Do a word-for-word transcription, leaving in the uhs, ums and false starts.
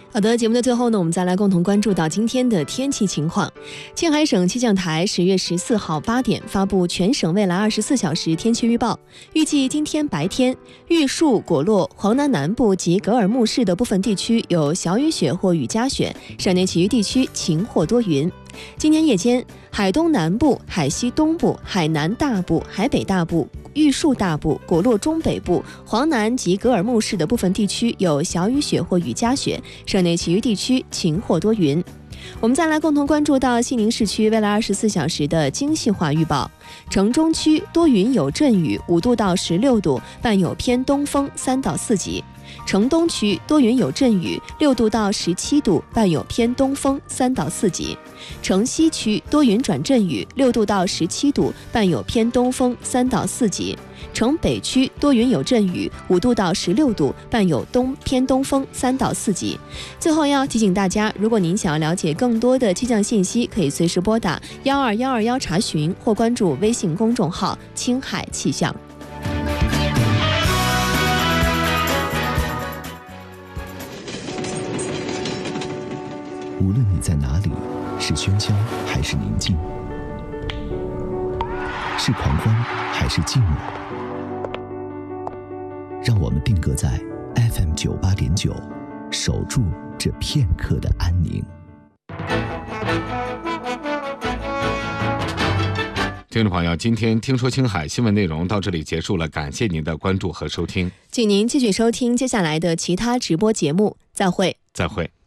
好的，节目的最后呢，我们再来共同关注到今天的天气情况。青海省气象台十月十四号八点发布全省未来二十四小时天气预报，预计今天白天，玉树、果洛、黄南南部及格尔木市的部分地区有小雨雪或雨夹雪，省内其余地区晴或多云。今天夜间，海东南部、海西东部、海南大部、海北大部、玉树大部、果洛中北部、黄南及格尔木市的部分地区有小雨雪或雨夹雪，省内其余地区晴或多云。我们再来共同关注到西宁市区未来二十四小时的精细化预报。城中区多云有阵雨，五度到十六度，伴有偏东风三到四级。城东区多云有阵雨，六度到十七度，伴有偏东风三到四级。城西区多云转阵雨，六度到十七度，伴有偏东风三到四级。城北区多云有阵雨，五度到十六度，伴有东偏东风三到四级。最后要提醒大家，如果您想要了解更多的气象信息，可以随时拨打幺二幺二幺查询，或关注微信公众号青海气象。 无论你在哪里，是喧嚣还是宁静，是狂欢还是寂寞，让我们定格在 F M 九八点九，守住这片刻的安宁。 听众朋友，今天听说青海新闻内容到这里结束了，感谢您的关注和收听， 请您继续收听接下来的其他直播节目，再会。 再会。